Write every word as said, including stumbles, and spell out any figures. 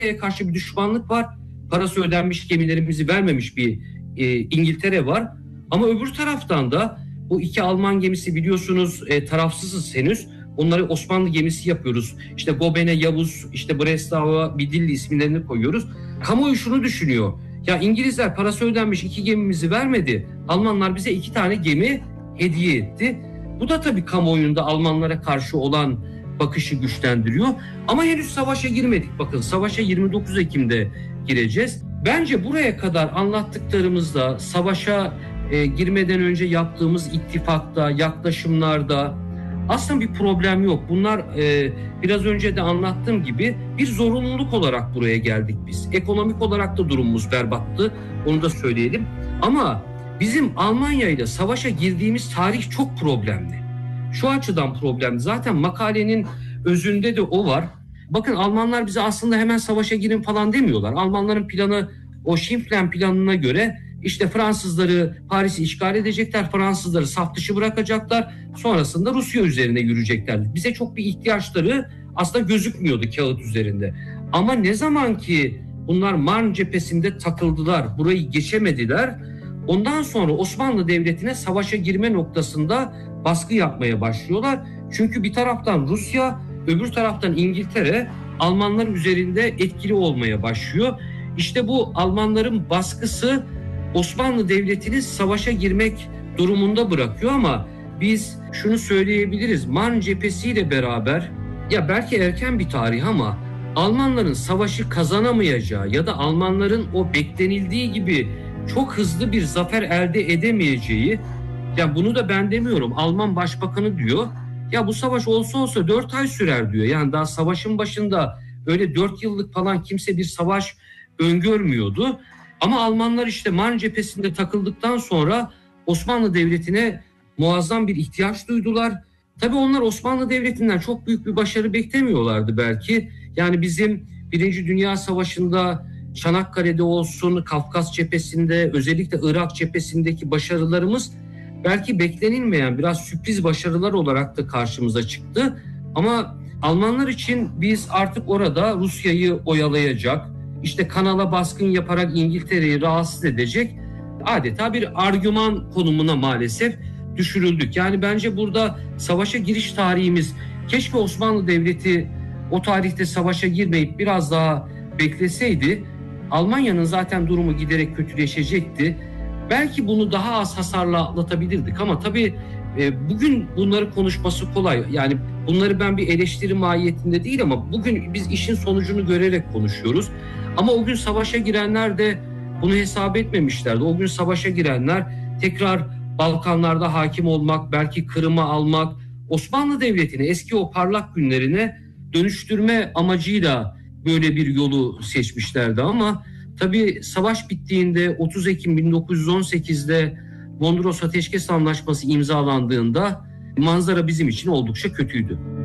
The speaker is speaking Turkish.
karşı bir düşmanlık var. Parası ödenmiş gemilerimizi vermemiş bir e, İngiltere var. Ama öbür taraftan da bu iki Alman gemisi biliyorsunuz e, tarafsızız henüz. Onları Osmanlı gemisi yapıyoruz. İşte Gobene, Yavuz, işte Breslau'a, Bidilli isimlerini koyuyoruz. Kamuoyu şunu düşünüyor. Ya İngilizler parası ödenmiş iki gemimizi vermedi. Almanlar bize iki tane gemi hediye etti. Bu da tabii kamuoyunda Almanlara karşı olan bakışı güçlendiriyor. Ama henüz savaşa girmedik. Bakın savaşa yirmi dokuz Ekim'de gireceğiz. Bence buraya kadar anlattıklarımızda savaşa e, girmeden önce yaptığımız ittifakta, yaklaşımlarda aslında bir problem yok. Bunlar e, biraz önce de anlattığım gibi bir zorunluluk olarak buraya geldik biz. Ekonomik olarak da durumumuz berbattı. Onu da söyleyelim. Ama bizim Almanya ile savaşa girdiğimiz tarih çok problemli. Şu açıdan problemli. Zaten makalenin özünde de o var. Bakın Almanlar bize aslında hemen savaşa girin falan demiyorlar. Almanların planı o Schimpflen planına göre işte Fransızları Paris'i işgal edecekler, Fransızları saf dışı bırakacaklar. Sonrasında Rusya üzerine yürüyecekler. Bize çok bir ihtiyaçları aslında gözükmüyordu kağıt üzerinde. Ama ne zaman ki bunlar Marne cephesinde takıldılar, burayı geçemediler. Ondan sonra Osmanlı Devleti'ne savaşa girme noktasında baskı yapmaya başlıyorlar. Çünkü bir taraftan Rusya, öbür taraftan İngiltere Almanlar üzerinde etkili olmaya başlıyor. İşte bu Almanların baskısı Osmanlı Devleti'ni savaşa girmek durumunda bırakıyor ama biz şunu söyleyebiliriz. Marne cephesiyle beraber ya belki erken bir tarih ama Almanların savaşı kazanamayacağı ya da Almanların o beklenildiği gibi çok hızlı bir zafer elde edemeyeceği, ya bunu da ben demiyorum, Alman Başbakanı diyor. Ya bu savaş olsa olsa dört ay sürer diyor. Yani daha savaşın başında öyle dört yıllık falan kimse bir savaş öngörmüyordu. Ama Almanlar işte Marne cephesinde takıldıktan sonra Osmanlı Devleti'ne muazzam bir ihtiyaç duydular. Tabii onlar Osmanlı Devleti'nden çok büyük bir başarı beklemiyorlardı belki. Yani bizim Birinci Dünya Savaşı'nda Çanakkale'de olsun, Kafkas cephesinde, özellikle Irak cephesindeki başarılarımız belki beklenilmeyen biraz sürpriz başarılar olarak da karşımıza çıktı. Ama Almanlar için biz artık orada Rusya'yı oyalayacak, işte kanala baskın yaparak İngiltere'yi rahatsız edecek adeta bir argüman konumuna maalesef düşürüldük. Yani bence burada savaşa giriş tarihimiz, keşke Osmanlı Devleti o tarihte savaşa girmeyip biraz daha bekleseydi, Almanya'nın zaten durumu giderek kötüleşecekti. Belki bunu daha az hasarla atlatabilirdik ama tabii e, bugün bunları konuşması kolay. Yani bunları ben bir eleştiri mahiyetinde değil ama bugün biz işin sonucunu görerek konuşuyoruz. Ama o gün savaşa girenler de bunu hesap etmemişlerdi. O gün savaşa girenler tekrar Balkanlarda hakim olmak, belki Kırım'ı almak, Osmanlı Devleti'ni eski o parlak günlerine dönüştürme amacıyla böyle bir yolu seçmişlerdi ama tabii savaş bittiğinde otuz Ekim bin dokuz yüz on sekizde Mondros Ateşkes Anlaşması imzalandığında manzara bizim için oldukça kötüydü.